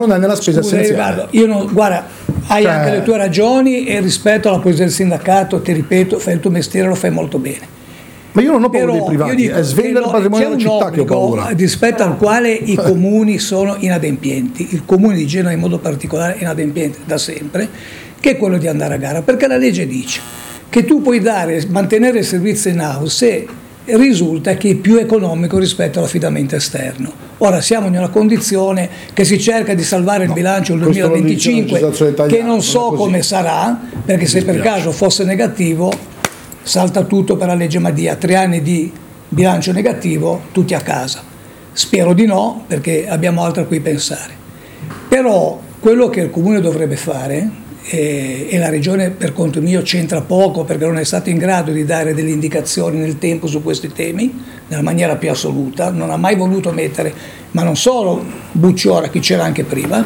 non è nella spesa essenziale. Guarda, hai anche le tue ragioni, e rispetto alla posizione del sindacato, ti ripeto, fai il tuo mestiere, lo fai molto bene. Ma io non ho paura dei privati, è svendere il patrimonio della città che ho paura. Rispetto al quale i comuni sono inadempienti, il comune di Genova in modo particolare è inadempiente da sempre, che è quello di andare a gara, perché la legge dice che tu puoi mantenere il servizio in house se risulta che è più economico rispetto all'affidamento esterno. Ora siamo in una condizione che si cerca di salvare il bilancio del 2025, che non so come sarà, perché se per caso fosse negativo salta tutto per la legge Madia, 3 anni di bilancio negativo, tutti a casa. Spero di no, perché abbiamo altro a cui pensare. Però quello che il Comune dovrebbe fare, e la Regione per conto mio c'entra poco perché non è stato in grado di dare delle indicazioni nel tempo su questi temi, nella maniera più assoluta, non ha mai voluto mettere, ma non solo Bucciora, chi c'era anche prima,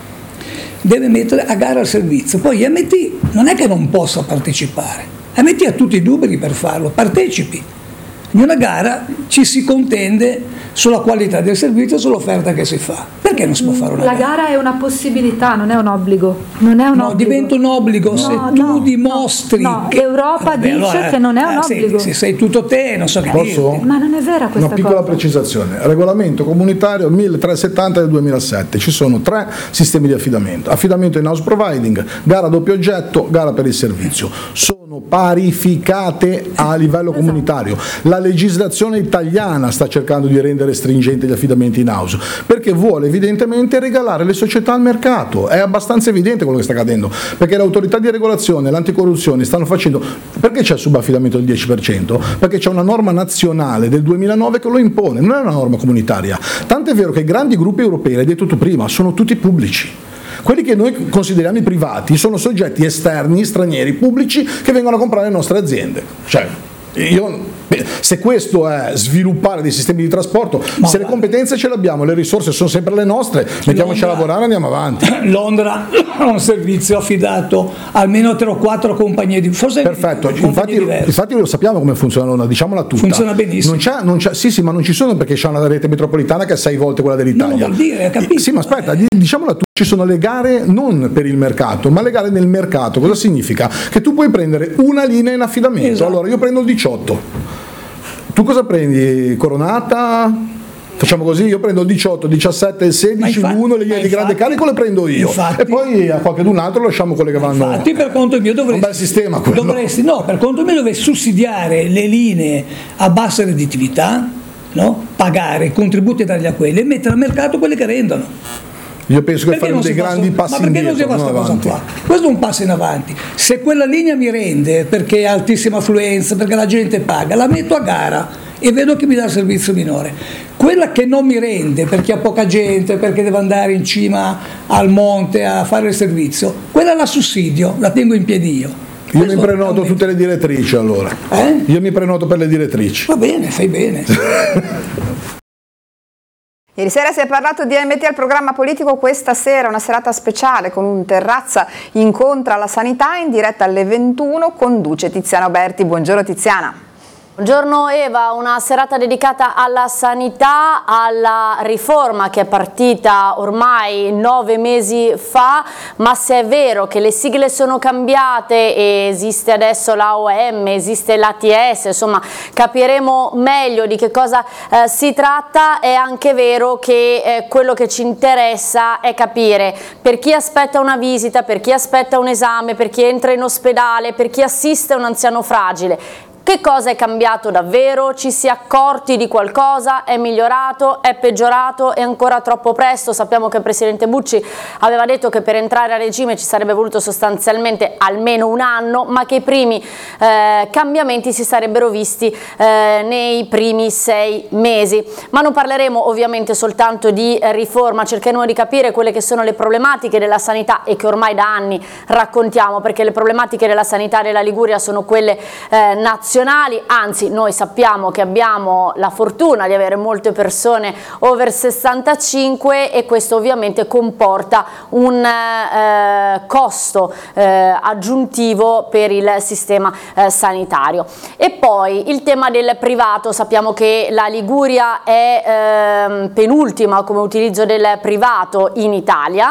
deve mettere a gara il servizio. Poi gli MT non è che non possa partecipare, MT ha tutti i dubbi per farlo, partecipi. In una gara ci si contende sulla qualità del servizio e sull'offerta che si fa. Perché non si può fare una gara? La gara è una possibilità, non è un obbligo. Non è un obbligo. Diventa un obbligo se tu dimostri. No, l'Europa dice che non è un obbligo. Se sei tutto te, non so che Posso? Ma non è vera questa cosa. Una piccola precisazione. Regolamento comunitario 1370 del 2007. Ci sono 3 sistemi di affidamento. Affidamento in house providing, gara a doppio oggetto, gara per il servizio. Sono parificate a livello comunitario. La legislazione italiana sta cercando di rendere stringenti gli affidamenti in house perché vuole evidentemente regalare le società al mercato. È abbastanza evidente quello che sta accadendo, perché le autorità di regolazione, l'anticorruzione stanno facendo. Perché c'è il subaffidamento del 10%? Perché c'è una norma nazionale del 2009 che lo impone, non è una norma comunitaria. Tant'è vero che i grandi gruppi europei, l'hai detto tu prima, sono tutti pubblici. Quelli che noi consideriamo i privati sono soggetti esterni, stranieri, pubblici, che vengono a comprare le nostre aziende. Cioè, se questo è sviluppare dei sistemi di trasporto, se le competenze ce le abbiamo, le risorse sono sempre le nostre, mettiamoci a lavorare e andiamo avanti. Londra ha un servizio affidato almeno 3 o 4 compagnie di forse. Perfetto, infatti lo sappiamo come funziona Londra, diciamola tutta. Funziona benissimo. Sì, ma non ci sono, perché c'è una rete metropolitana che è 6 volte quella dell'Italia. Non vuol dire, capito? Sì, ma aspetta, diciamola tutta. Ci sono le gare non per il mercato, ma le gare nel mercato. Cosa significa? Che tu puoi prendere una linea in affidamento. Esatto. Allora io prendo il 18. Tu cosa prendi? Coronata? Facciamo così, io prendo il 18, 17, il 16, l'1, le linee di grande carico le prendo io. E poi a qualcun altro lasciamo quelle che vanno. Infatti per conto mio un bel sistema quello. Per conto mio dovresti sussidiare le linee a bassa redditività, no? Pagare i contributi e darli a quelle e mettere al mercato quelle che rendono. Io penso che faremo dei grandi passi indietro. Ma perché non si fa questa cosa qua? Questo è un passo in avanti. Se quella linea mi rende perché ha altissima affluenza, perché la gente paga, la metto a gara e vedo che mi dà il servizio minore. Quella che non mi rende perché ha poca gente, perché deve andare in cima al monte a fare il servizio, quella la sussidio, la tengo in piedi io. Io mi prenoto tutte le direttrici allora. Io mi prenoto per le direttrici. Va bene, fai bene. Ieri sera si è parlato di AMT al programma politico, questa sera una serata speciale con un Terrazza incontra la sanità in diretta alle 21, conduce Tiziana Berti. Buongiorno Tiziana. Buongiorno Eva, una serata dedicata alla sanità, alla riforma che è partita ormai 9 mesi fa, ma se è vero che le sigle sono cambiate e esiste adesso l'AOM, esiste l'ATS, insomma capiremo meglio di che cosa si tratta, è anche vero che quello che ci interessa è capire per chi aspetta una visita, per chi aspetta un esame, per chi entra in ospedale, per chi assiste un anziano fragile. Che cosa è cambiato davvero? Ci si è accorti di qualcosa? È migliorato? È peggiorato? È ancora troppo presto? Sappiamo che il Presidente Bucci aveva detto che per entrare a regime ci sarebbe voluto sostanzialmente almeno un anno, ma che i primi cambiamenti si sarebbero visti nei primi 6 mesi. Ma non parleremo ovviamente soltanto di riforma, cercheremo di capire quelle che sono le problematiche della sanità e che ormai da anni raccontiamo, perché le problematiche della sanità della Liguria sono quelle nazionali. Anzi, noi sappiamo che abbiamo la fortuna di avere molte persone over 65 e questo ovviamente comporta un costo aggiuntivo per il sistema sanitario. E poi il tema del privato, sappiamo che la Liguria è penultima come utilizzo del privato in Italia,